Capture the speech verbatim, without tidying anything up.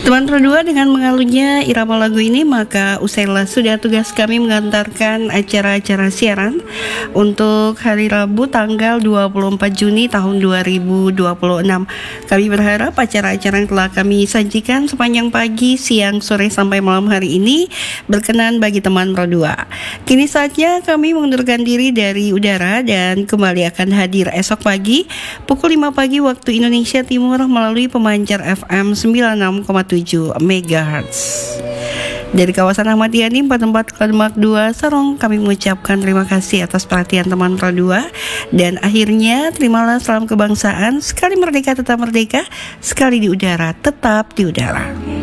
Teman Pro dengan mengalunya irama lagu ini, maka usailah sudah tugas kami mengantarkan acara-acara siaran untuk hari Rabu tanggal dua puluh empat Juni tahun dua ribu dua puluh enam. Kami berharap acara-acara yang telah kami sajikan sepanjang pagi, siang, sore sampai malam hari ini berkenan bagi teman Pro dua. Kini saatnya kami mengundurkan diri dari udara dan kembali akan hadir esok pagi pukul lima pagi waktu Indonesia Timur melalui pemancar F M sembilan puluh enam koma tujuh megahertz. Dari kawasan Ahmad Yani empat puluh empat Demak dua Sorong, kami mengucapkan terima kasih atas perhatian teman Pro dua. Dan akhirnya terimalah salam kebangsaan. Sekali merdeka tetap merdeka, sekali di udara tetap di udara.